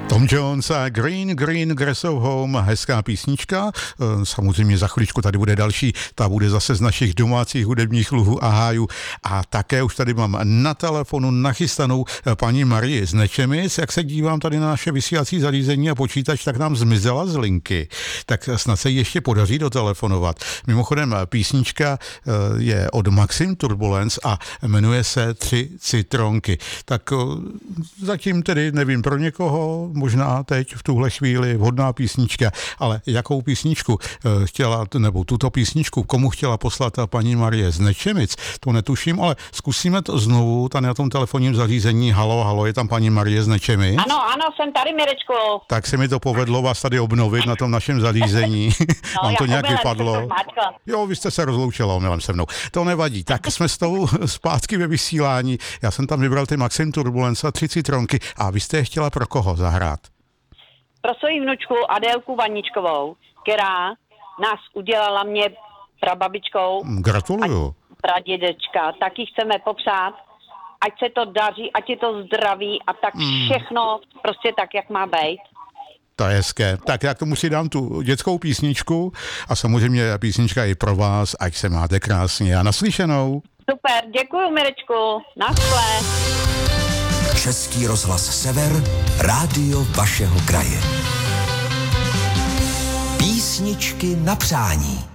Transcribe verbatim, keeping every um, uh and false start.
Tom Jones a Green Green Grass of Home, hezká písnička. Samozřejmě za chviličku tady bude další, ta bude zase z našich domácích hudebních luhů a hájů. A také už tady mám na telefonu nachystanou paní Marii z Nečemic. Jak se dívám tady na naše vysílací zařízení a počítač, tak nám zmizela z linky. Tak snad se jí ještě podaří dotelefonovat. Mimochodem písnička je od Maxim Turbulence a jmenuje se Tři citronky. Tak zatím tedy nevím, pro někoho možná teď v tuhle chvíli vhodná písnička, ale jakou písničku chtěla, nebo tuto písničku, komu chtěla poslat paní Marie z Nečemic, to netuším, ale zkusíme to znovu, tady na tom telefonním zařízení. Halo, halo, je tam paní Marie z Nečemic? Ano, ano, jsem tady, Mirečko. Tak se mi to povedlo vás tady obnovit na tom našem zařízení. No, Vám to nějak omylem vypadlo? Jo, vy jste se rozloučila omylem se mnou. To nevadí. Tak jsme s tou zpátky ve vysílání. Já jsem tam vybral ty Maxim Turbulence a Tři citronky. A vy jste je chtěla pro koho zahrát? Pro svoji vnučku Adélku Vaničkovou, která nás udělala mě prababičkou. Gratuluju. Pradědečka. Taky chceme popřát, ať se to daří, ať je to zdraví a tak mm. všechno prostě tak, jak má být. To je hezké. Tak já k tomu si dám tu dětskou písničku a samozřejmě písnička i pro vás, ať se máte krásně a naslyšenou. Super, děkuju, Mirečku. Naschle. Český rozhlas Sever, rádio vašeho kraje. Písničky na přání.